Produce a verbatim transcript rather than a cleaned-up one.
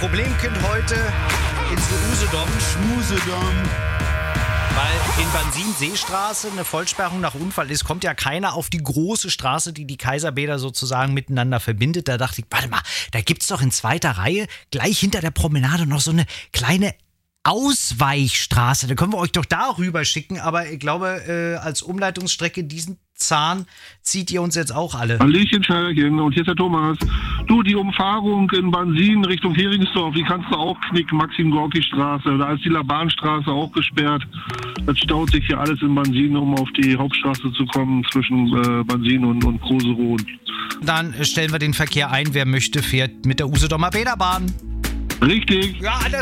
Problemkind heute ins Usedom. Schmusedom. Weil in Bansin-Seestraße eine Vollsperrung nach Unfall ist, kommt ja keiner auf die große Straße, die die Kaiserbäder sozusagen miteinander verbindet. Da dachte ich, warte mal, da gibt's doch in zweiter Reihe gleich hinter der Promenade noch so eine kleine Ausweichstraße. Da können wir euch doch da rüber schicken. Aber ich glaube, äh, als Umleitungsstrecke diesen Zahn zieht ihr uns jetzt auch alle. Hallöchen, Scherchen. Und hier ist der Thomas. Du, die Umfahrung in Bansin Richtung Heringsdorf, die kannst du auch knicken, Maxim-Gorki-Straße. Da ist die Labanstraße auch gesperrt. Das staut sich hier alles in Bansin, um auf die Hauptstraße zu kommen zwischen äh, Bansin und, und Kroseroth. Dann stellen wir den Verkehr ein. Wer möchte, fährt mit der Usedomer Bäderbahn. Richtig. Ja, alles